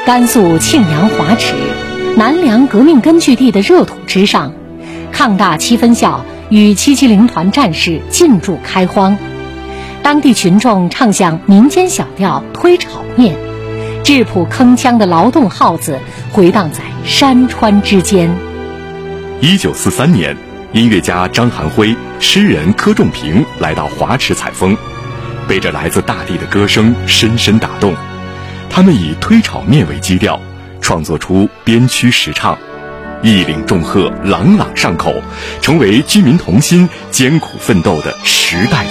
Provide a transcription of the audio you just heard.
甘肃庆阳华池，南梁革命根据地的热土之上，抗大七分校与770团战士进驻开荒，当地群众唱响民间小调推炒面，质朴铿锵的劳动号子回荡在山川之间。 1943年，音乐家张寒辉、诗人柯仲平来到华池采风，被这来自大地的歌声深深打动。他们以推炒面为基调，创作出边区实唱，一领重贺，朗朗上口，成为居民同心、艰苦奋斗的时代